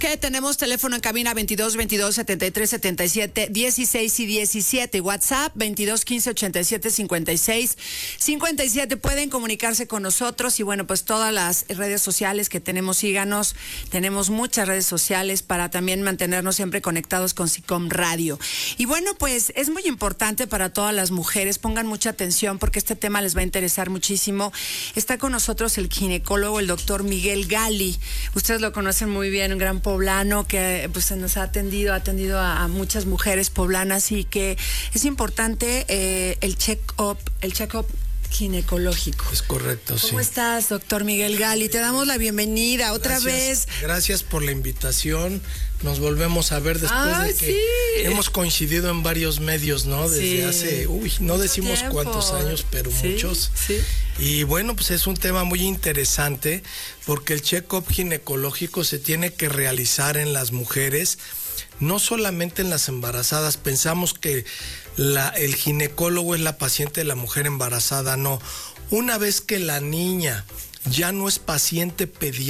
que tenemos teléfono en cabina 22 22 73 77 16 y 17, WhatsApp 22 15 87 56 57. Pueden comunicarse con nosotros y bueno, pues todas las redes sociales que tenemos, síganos. Tenemos muchas redes sociales para también mantenernos siempre conectados con SICOM Radio. Y bueno, pues es muy importante para todas las mujeres, pongan mucha atención porque este tema les va a interesar muchísimo. Está con nosotros el ginecólogo, el doctor Miguel Gali. Ustedes lo conocen muy bien, un gran poblano que pues nos ha atendido a muchas mujeres poblanas y que es importante el check-up ginecológico. Es correcto, sí. ¿Cómo estás, doctor Miguel Gali? Te damos la bienvenida otra vez. Gracias por la invitación. Nos volvemos a ver después de que hemos coincidido en varios medios, ¿no? Desde hace, no decimos cuántos años, pero muchos. Sí. Y bueno, pues es un tema muy interesante porque el check-up ginecológico se tiene que realizar en las mujeres, no solamente en las embarazadas. Pensamos que el ginecólogo es la paciente de la mujer embarazada, no. Una vez que la niña ya no es paciente pediátrica,